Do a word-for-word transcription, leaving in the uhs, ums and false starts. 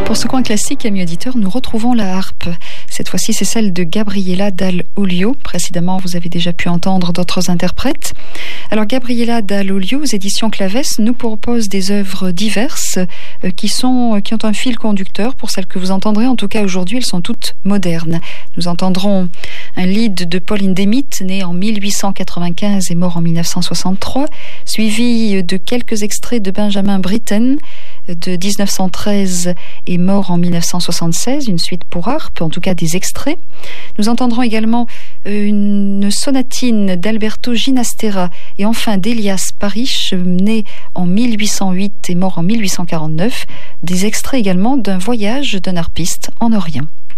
Pour ce coin classique, amis auditeurs, nous retrouvons la harpe. Cette fois-ci, c'est celle de Gabriela Dal Olio. Précédemment, vous avez déjà pu entendre d'autres interprètes. Alors, Gabriela Dal Olio, aux éditions Claves, nous propose des œuvres diverses euh, qui, sont, qui ont un fil conducteur. Pour celles que vous entendrez, en tout cas aujourd'hui, elles sont toutes modernes. Nous entendrons un lied de Paul Hindemith, né en mille huit cent quatre-vingt-quinze et mort en mille neuf cent soixante-trois, suivi de quelques extraits de Benjamin Britten, de dix-neuf cent treize et mort en mille neuf cent soixante-seize, une suite pour harpe, en tout cas des extraits. Nous entendrons également une sonatine d'Alberto Ginastera et enfin d'Elias Parrish, né en mille huit cent huit et mort en mille huit cent quarante-neuf, des extraits également d'un voyage d'un harpiste en Orient.